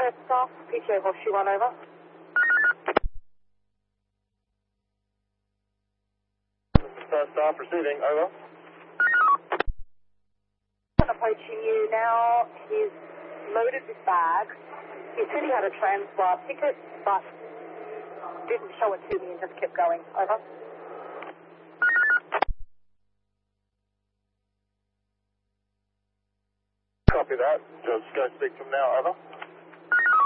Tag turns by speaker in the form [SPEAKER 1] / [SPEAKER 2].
[SPEAKER 1] First staff, PTA Horseshoe 1 over.
[SPEAKER 2] First staff receiving, over.
[SPEAKER 1] I'm approaching you now. He's loaded with bags. He said he had a transfer ticket, but didn't show it to me and just kept going. Over.
[SPEAKER 2] Copy that. Just go speak to him now, over.